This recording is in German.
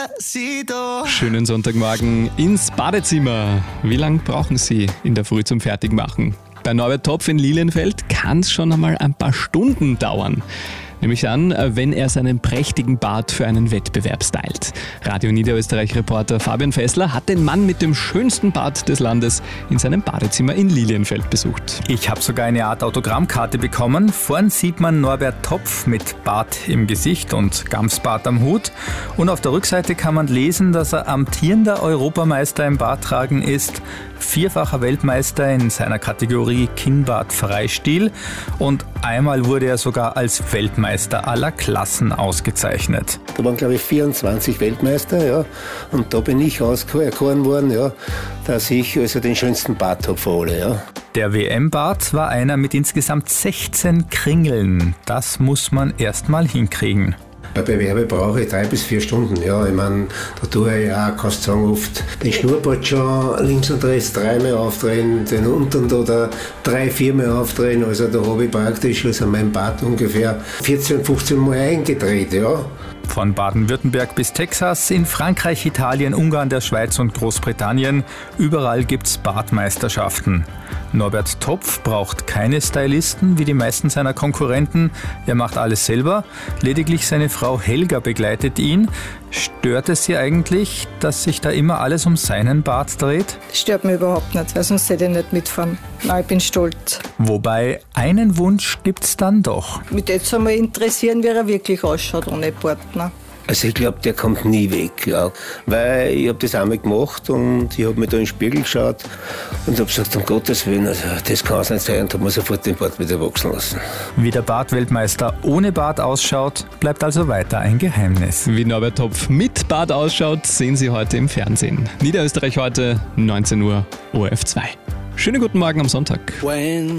Despacito. Schönen Sonntagmorgen ins Badezimmer. Wie lange brauchen Sie in der Früh zum Fertigmachen? Bei Norbert Topf in Lilienfeld kann es schon einmal ein paar Stunden dauern. Nämlich dann, wenn er seinen prächtigen Bart für einen Wettbewerb stylt. Radio Niederösterreich-Reporter Fabian Fessler hat den Mann mit dem schönsten Bart des Landes in seinem Badezimmer in Lilienfeld besucht. Ich habe sogar eine Art Autogrammkarte bekommen. Vorn sieht man Norbert Topf mit Bart im Gesicht und Gamsbart am Hut. Und auf der Rückseite kann man lesen, dass er amtierender Europameister im Barttragen ist, vierfacher Weltmeister in seiner Kategorie Kinnbart-Freistil und einmal wurde er sogar als Weltmeister aller Klassen ausgezeichnet. Da waren, glaube ich, 24 Weltmeister, ja. Und da bin ich auserkoren worden, ja, dass ich also den schönsten Bart habe von alle, ja. Der WM-Bart war einer mit insgesamt 16 Kringeln. Das muss man erst mal hinkriegen. Bei Bewerbe brauche ich 3 bis 4 Stunden. Ja, ich meine, da tue ich auch, kannst du sagen, oft den Schnurrbart schon links und rechts 3-mal aufdrehen, den unten da 3-4 Mal aufdrehen. Also da habe ich praktisch also meinen Bart ungefähr 14, 15 Mal eingedreht, ja. Von Baden-Württemberg bis Texas, in Frankreich, Italien, Ungarn, der Schweiz und Großbritannien. Überall gibt's Bartmeisterschaften. Norbert Topf braucht keine Stylisten wie die meisten seiner Konkurrenten. Er macht alles selber. Lediglich seine Frau Helga begleitet ihn. Stört es Sie eigentlich, dass sich da immer alles um seinen Bart dreht? Das stört mich überhaupt nicht, weil sonst hätte ich nicht mitfahren. Nein, ich bin stolz. Wobei, einen Wunsch gibt's dann doch. Mich jetzt einmal interessieren, wie er wirklich ausschaut ohne Bart. Ne? Also ich glaube, der kommt nie weg, ja. Weil ich habe das einmal gemacht und ich habe mir da in den Spiegel geschaut und habe gesagt, um Gottes Willen, also das kann es nicht sein, und habe mir sofort den Bart wieder wachsen lassen. Wie der Bartweltmeister ohne Bart ausschaut, bleibt also weiter ein Geheimnis. Wie Norbert Topf mit Bart ausschaut, sehen Sie heute im Fernsehen. Niederösterreich heute, 19 Uhr, ORF 2. Schönen guten Morgen am Sonntag.